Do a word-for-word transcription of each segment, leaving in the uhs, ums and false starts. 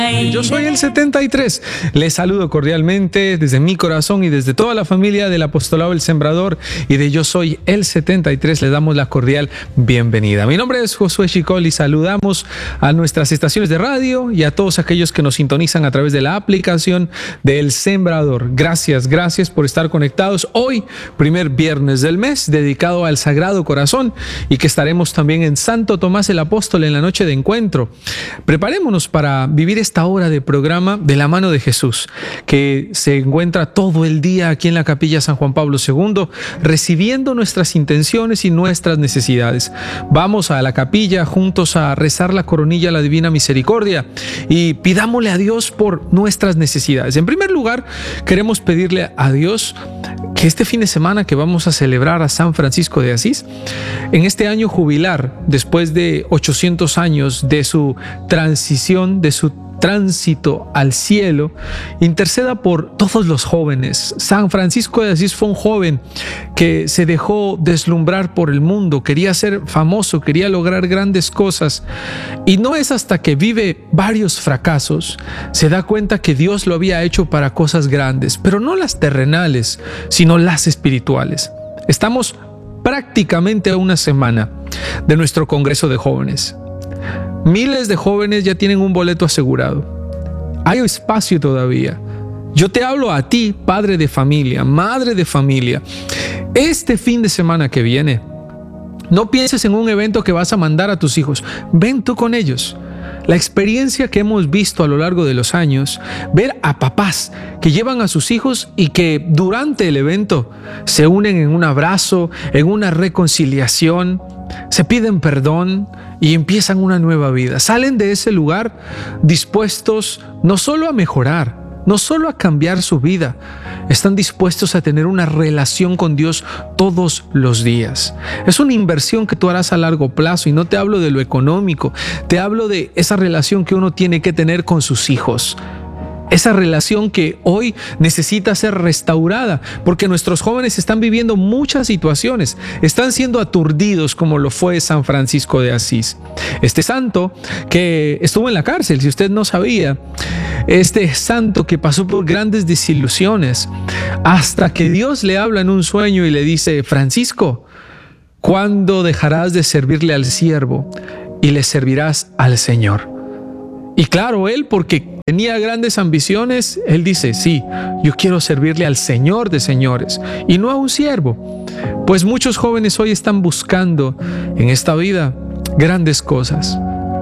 Yo soy el setenta y tres. Les saludo cordialmente desde mi corazón y desde toda la familia del Apostolado El Sembrador y de Yo Soy el setenta y tres. Les damos la cordial bienvenida. Mi nombre es Josué Chicol y saludamos a nuestras estaciones de radio y a todos aquellos que nos sintonizan a través de la aplicación del Sembrador. Gracias, gracias por estar conectados. Hoy, primer viernes del mes, dedicado al Sagrado Corazón, y que estaremos también en Santo Tomás el Apóstol en la noche de encuentro. Preparémonos para vivir esta hora de programa de la mano de Jesús, que se encuentra todo el día aquí en la Capilla San Juan Pablo segundo, recibiendo nuestras intenciones y nuestras necesidades. Vamos a la capilla juntos a rezar la coronilla a la Divina Misericordia y pidámosle a Dios por nuestras necesidades. En primer lugar, queremos pedirle a Dios que este fin de semana que vamos a celebrar a San Francisco de Asís, en este año jubilar, después de ochocientos años de su transición, de su tránsito al cielo, interceda por todos los jóvenes. San Francisco de Asís fue un joven que se dejó deslumbrar por el mundo, quería ser famoso, quería lograr grandes cosas, y no es hasta que vive varios fracasos se da cuenta que Dios lo había hecho para cosas grandes, pero no las terrenales, sino las espirituales. Estamos prácticamente a una semana de nuestro Congreso de Jóvenes. Miles de jóvenes ya tienen un boleto asegurado. Hay espacio todavía. Yo te hablo a ti, padre de familia, madre de familia. Este fin de semana que viene, no pienses en un evento que vas a mandar a tus hijos. Ven tú con ellos. La experiencia que hemos visto a lo largo de los años, ver a papás que llevan a sus hijos y que durante el evento se unen en un abrazo, en una reconciliación, se piden perdón y empiezan una nueva vida. Salen de ese lugar dispuestos no solo a mejorar, no solo a cambiar su vida, están dispuestos a tener una relación con Dios todos los días. Es una inversión que tú harás a largo plazo, y no te hablo de lo económico, te hablo de esa relación que uno tiene que tener con sus hijos. Esa relación que hoy necesita ser restaurada, porque nuestros jóvenes están viviendo muchas situaciones, están siendo aturdidos como lo fue San Francisco de Asís. Este santo que estuvo en la cárcel, si usted no sabía, este santo que pasó por grandes desilusiones, hasta que Dios le habla en un sueño y le dice: Francisco, ¿cuándo dejarás de servirle al siervo y le servirás al Señor? Y claro, él, porque tenía grandes ambiciones, él dice: sí, yo quiero servirle al Señor de señores y no a un siervo. Pues muchos jóvenes hoy están buscando en esta vida grandes cosas.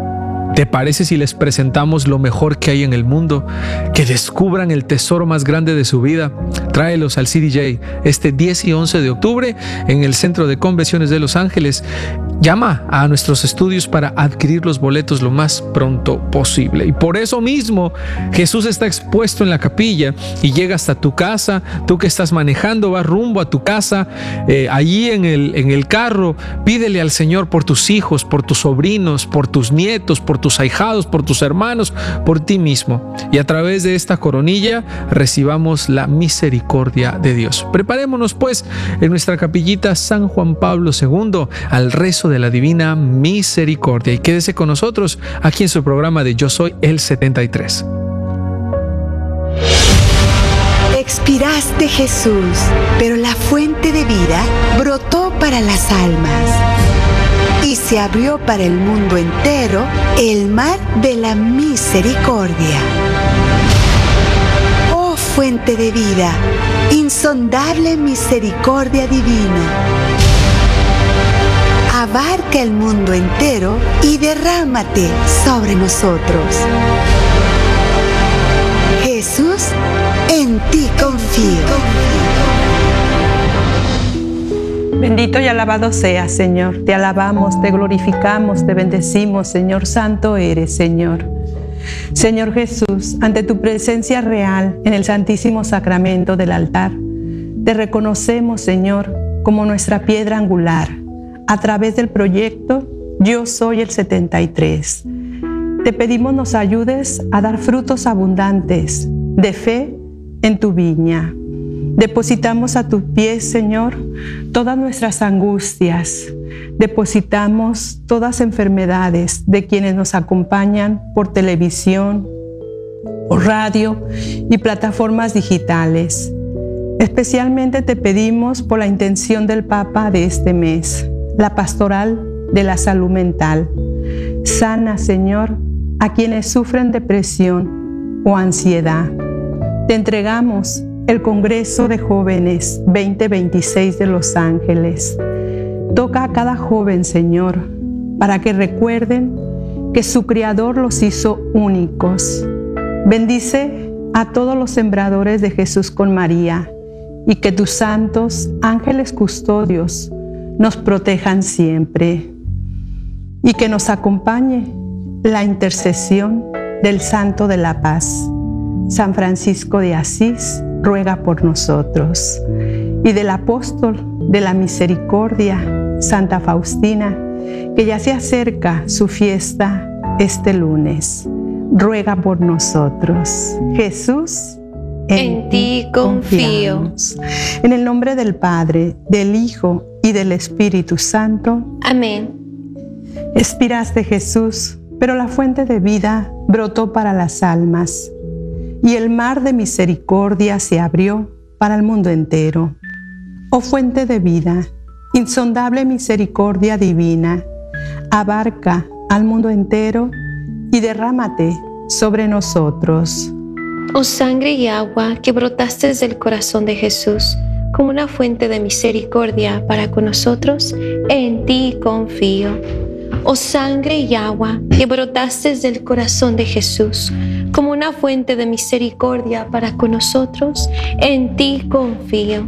¿Te parece si les presentamos lo mejor que hay en el mundo? Que descubran el tesoro más grande de su vida. Tráelos al C D J este diez y once de octubre en el Centro de Convenciones de Los Ángeles. Llama a nuestros estudios para adquirir los boletos lo más pronto posible. Y por eso mismo Jesús está expuesto en la capilla y llega hasta tu casa. Tú que estás manejando, vas rumbo a tu casa, eh, allí en el, en el carro, pídele al Señor por tus hijos, por tus sobrinos, por tus nietos, por tus ahijados, por tus hermanos, por ti mismo. Y a través de esta coronilla recibamos la misericordia de Dios. Preparémonos pues en nuestra capillita San Juan Pablo segundo al rezo de la Divina Misericordia, y quédese con nosotros aquí en su programa de Yo Soy el setenta y tres. Expiraste, Jesús, pero la fuente de vida brotó para las almas y se abrió para el mundo entero el mar de la misericordia. Oh fuente de vida, insondable misericordia divina, abarca el mundo entero y derrámate sobre nosotros. Jesús, en ti confío. Bendito y alabado seas, Señor. Te alabamos, te glorificamos, te bendecimos, Señor. Santo eres, Señor. Señor Jesús, ante tu presencia real en el Santísimo Sacramento del altar, te reconocemos, Señor, como nuestra piedra angular, a través del proyecto Yo Soy el setenta y tres. Te pedimos nos ayudes a dar frutos abundantes de fe en tu viña. Depositamos a tus pies, Señor, todas nuestras angustias. Depositamos todas enfermedades de quienes nos acompañan por televisión, por radio y plataformas digitales. Especialmente te pedimos por la intención del Papa de este mes, la pastoral de la salud mental. Sana, Señor, a quienes sufren depresión o ansiedad. Te entregamos el Congreso de Jóvenes veinte veintiséis de Los Ángeles. Toca a cada joven, Señor, para que recuerden que su Creador los hizo únicos. Bendice a todos los sembradores de Jesús con María y que tus santos ángeles custodios nos protejan siempre y que nos acompañe la intercesión del Santo de la Paz. San Francisco de Asís ruega por nosotros, y del Apóstol de la Misericordia, Santa Faustina, que ya se acerca su fiesta este lunes, ruega por nosotros. Jesús, en, en ti confío. Confiamos. En el nombre del Padre, del Hijo y del Espíritu Santo. Amén. Expiraste, Jesús, pero la fuente de vida brotó para las almas, y el mar de misericordia se abrió para el mundo entero. Oh fuente de vida, insondable misericordia divina, abarca al mundo entero y derrámate sobre nosotros. Oh sangre y agua que brotaste del corazón de Jesús, como una fuente de misericordia para con nosotros, en ti confío. Oh sangre y agua que brotaste del corazón de Jesús, como una fuente de misericordia para con nosotros, en ti confío.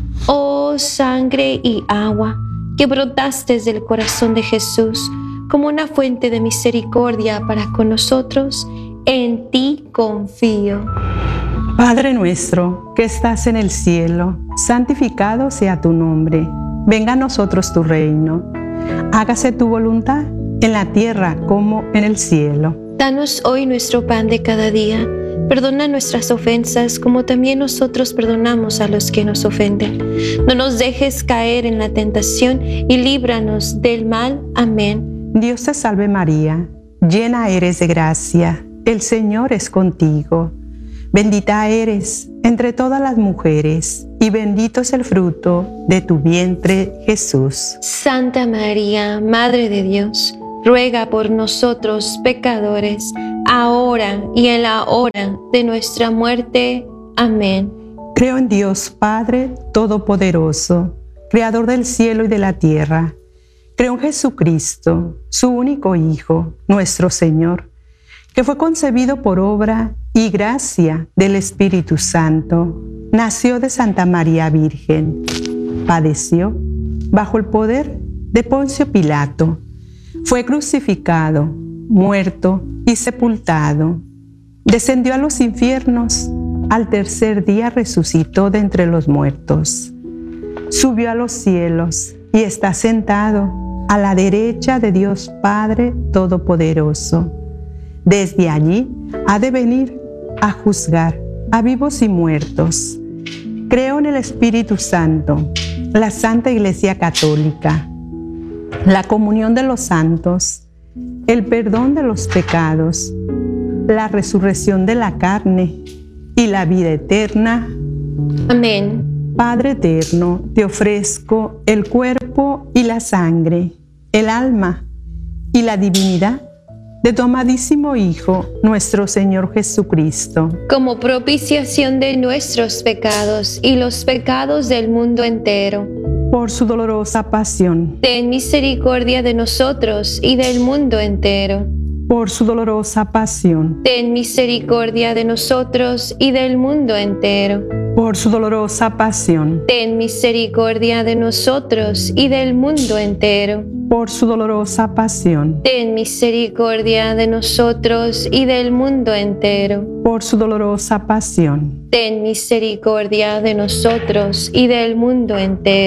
Oh sangre y agua que brotaste del corazón de Jesús, como una fuente de misericordia para con nosotros, en ti confío. Padre nuestro que estás en el cielo, santificado sea tu nombre. Venga a nosotros tu reino. Hágase tu voluntad en la tierra como en el cielo. Danos hoy nuestro pan de cada día. Perdona nuestras ofensas como también nosotros perdonamos a los que nos ofenden. No nos dejes caer en la tentación y líbranos del mal. Amén. Dios te salve María, llena eres de gracia, el Señor es contigo. Bendita eres entre todas las mujeres, y bendito es el fruto de tu vientre, Jesús. Santa María, Madre de Dios, ruega por nosotros pecadores, ahora y en la hora de nuestra muerte. Amén. Creo en Dios Padre Todopoderoso, Creador del cielo y de la tierra. Creo en Jesucristo, su único Hijo, nuestro Señor, que fue concebido por obra y gracia del Espíritu Santo. Nació de Santa María Virgen, padeció bajo el poder de Poncio Pilato, fue crucificado, muerto y sepultado. Descendió a los infiernos, al tercer día resucitó de entre los muertos. Subió a los cielos y está sentado a la derecha de Dios Padre Todopoderoso. Desde allí ha de venir a juzgar a vivos y muertos. Creo en el Espíritu Santo, la Santa Iglesia Católica, la comunión de los santos, el perdón de los pecados, la resurrección de la carne y la vida eterna. Amén. Padre eterno, te ofrezco el cuerpo y la sangre, el alma y la divinidad de tu amadísimo Hijo, nuestro Señor Jesucristo, como propiciación de nuestros pecados y los pecados del mundo entero. Por su dolorosa pasión, ten misericordia de nosotros y del mundo entero. Por su dolorosa pasión, ten misericordia de nosotros y del mundo entero. Por su dolorosa pasión, ten misericordia de nosotros y del mundo entero. Por su dolorosa pasión, ten misericordia de nosotros y del mundo entero. Por su dolorosa pasión, ten misericordia de nosotros y del mundo entero.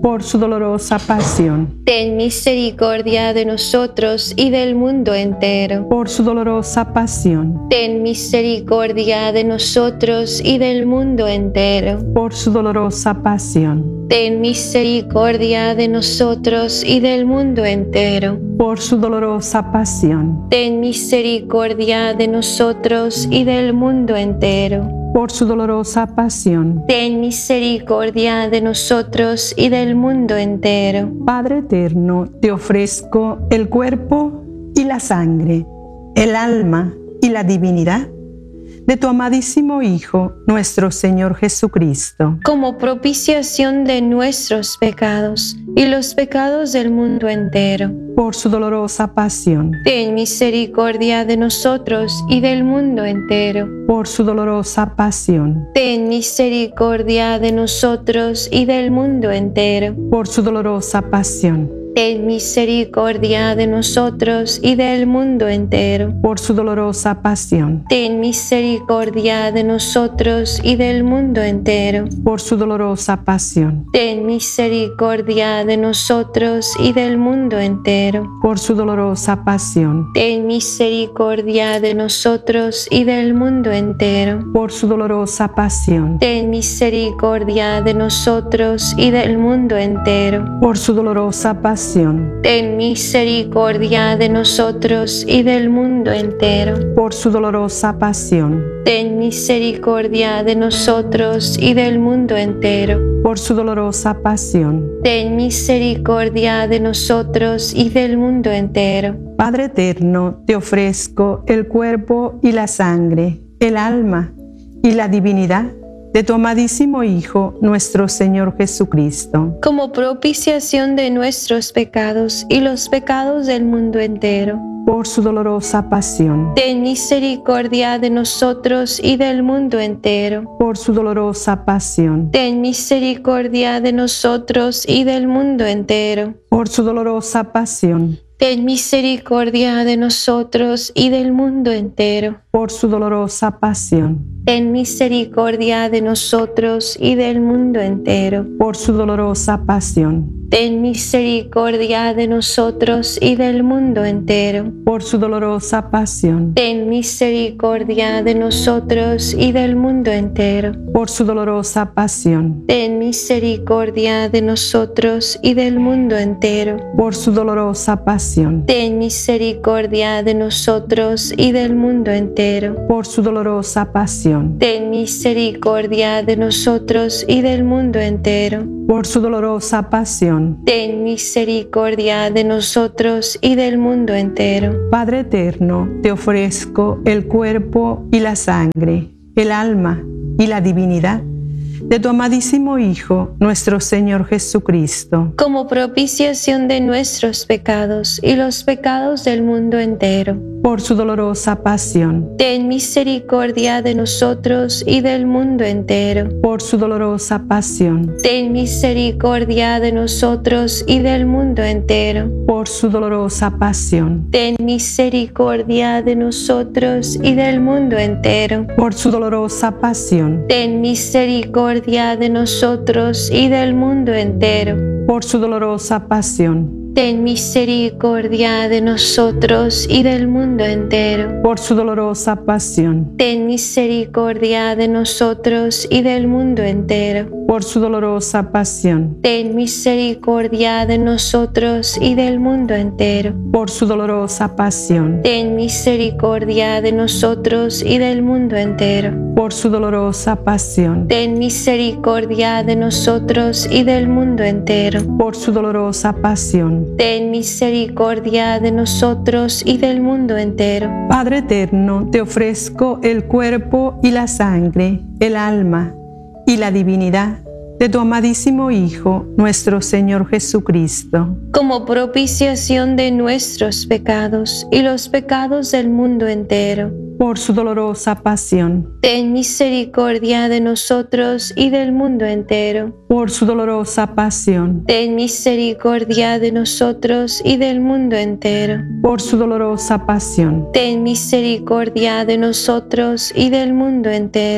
por su dolorosa pasión. Ten misericordia de nosotros y del mundo entero. Por su dolorosa pasión. Ten misericordia de nosotros y del mundo entero. Por su dolorosa pasión. Ten misericordia de nosotros y del mundo entero. Por su dolorosa pasión. Ten misericordia de nosotros y del mundo entero. Por su dolorosa pasión. Ten misericordia de nosotros y del mundo entero. Padre eterno, te ofrezco el cuerpo y la sangre, el alma y la divinidad de tu amadísimo Hijo, nuestro Señor Jesucristo, como propiciación de nuestros pecados y los pecados del mundo entero. Por su dolorosa pasión. Ten misericordia de nosotros y del mundo entero. Por su dolorosa pasión. Ten misericordia de nosotros y del mundo entero. Por su dolorosa pasión. Ten misericordia de nosotros y del mundo entero. Por su dolorosa pasión. Ten misericordia de nosotros y del mundo entero. Por su dolorosa pasión. Ten misericordia de nosotros y del mundo entero. Por su dolorosa pasión. Ten misericordia de nosotros y del mundo entero. Por su dolorosa pasión. Ten misericordia de nosotros y del mundo entero. Por su dolorosa pasión. Ten misericordia de nosotros y del mundo entero. Por su dolorosa pasión. Ten misericordia de nosotros y del mundo entero. Por su dolorosa pasión. Ten misericordia de nosotros y del mundo entero. Padre eterno, te ofrezco el cuerpo y la sangre, el alma y la divinidad de tu amadísimo Hijo, nuestro Señor Jesucristo, como propiciación de nuestros pecados y los pecados del mundo entero. Por su dolorosa pasión. Ten misericordia de nosotros y del mundo entero. Por su dolorosa pasión. Ten misericordia de nosotros y del mundo entero. Por su dolorosa pasión. Ten misericordia de nosotros y del mundo entero. Por su dolorosa pasión. Ten misericordia de nosotros y del mundo entero. Por su dolorosa pasión. Ten misericordia de nosotros y del mundo entero. Por su dolorosa pasión. Ten misericordia de nosotros y del mundo entero. Por su dolorosa pasión. Ten misericordia de nosotros y del mundo entero. Por su dolorosa pasión. Ten misericordia de nosotros y del mundo entero. Por su dolorosa pasión. Ten misericordia de nosotros y del mundo entero. Por su dolorosa pasión. Ten misericordia de nosotros y del mundo entero. Padre eterno, te ofrezco el cuerpo y la sangre, el alma y la divinidad de tu amadísimo Hijo, nuestro Señor Jesucristo, como propiciación de nuestros pecados y los pecados del mundo entero. Por su dolorosa pasión. Ten misericordia de nosotros y del mundo entero. Por su dolorosa pasión. Ten misericordia de nosotros y del mundo entero. Por su dolorosa pasión. Ten misericordia de nosotros y del mundo entero. Por su dolorosa pasión. Ten misericordia de nosotros y del mundo entero. Por su dolorosa pasión. Ten misericordia de nosotros y del mundo entero. Por su dolorosa pasión. Ten misericordia de nosotros y del mundo entero. Por su dolorosa pasión. Ten misericordia de nosotros y del mundo entero. Por su dolorosa pasión. Ten misericordia de nosotros y del mundo entero. Por su dolorosa pasión. Ten misericordia de nosotros y del mundo entero. Por su dolorosa pasión. Ten misericordia de nosotros y del mundo entero. Padre eterno, te ofrezco el cuerpo y la sangre, el alma y la divinidad de tu amadísimo Hijo, nuestro Señor Jesucristo, como propiciación de nuestros pecados y los pecados del mundo entero. Por su dolorosa pasión. Ten misericordia de nosotros y del mundo entero. Por su dolorosa pasión. Ten misericordia de nosotros y del mundo entero. Por su dolorosa pasión. Ten misericordia de nosotros y del mundo entero.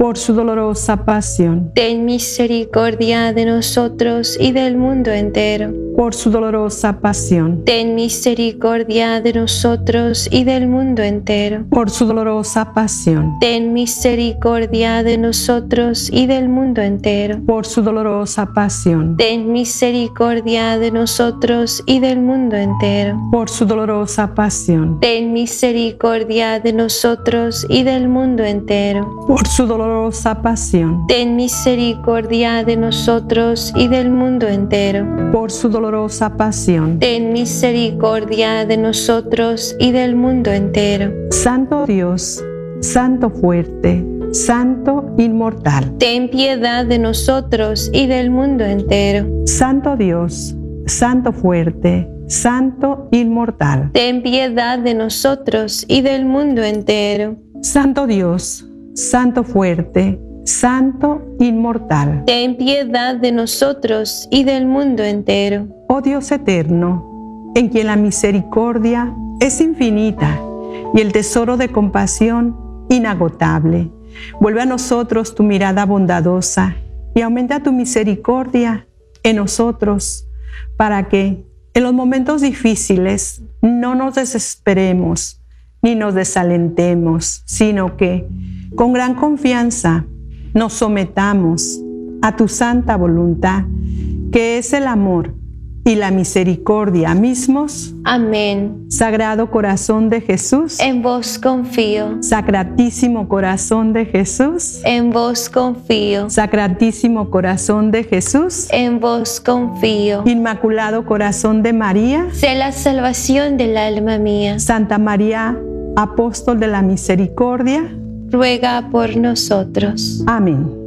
por su dolorosa pasión, ten misericordia de nosotros y del mundo entero. por su dolorosa pasión, Ten misericordia de nosotros y del mundo entero. por su dolorosa pasión, Ten misericordia de nosotros y del mundo entero. por su dolorosa pasión, Ten misericordia de nosotros y del mundo entero. por su dolorosa pasión, Ten misericordia de nosotros y del mundo entero. por su dolorosa pasión, Ten misericordia de nosotros y del mundo entero. por su dolorosa pasión. Ten misericordia de nosotros y del mundo entero. Santo Dios, Santo fuerte, Santo inmortal. Ten piedad de nosotros y del mundo entero. Santo Dios, Santo fuerte, Santo inmortal. Ten piedad de nosotros y del mundo entero. Santo Dios, Santo fuerte, Santo inmortal. Ten piedad de nosotros y del mundo entero. Oh Dios eterno, en quien la misericordia es infinita y el tesoro de compasión inagotable, vuelve a nosotros tu mirada bondadosa y aumenta tu misericordia en nosotros, para que en los momentos difíciles no nos desesperemos ni nos desalentemos, sino que con gran confianza nos sometamos a tu santa voluntad, que es el amor y la misericordia mismos. Amén. Sagrado corazón de Jesús, En vos confío. Sacratísimo corazón de Jesús, En vos confío. Sacratísimo corazón de Jesús, En vos confío. Inmaculado corazón de María, Sé la salvación del alma mía. Santa María, apóstol de la misericordia. Ruega por nosotros. Amén.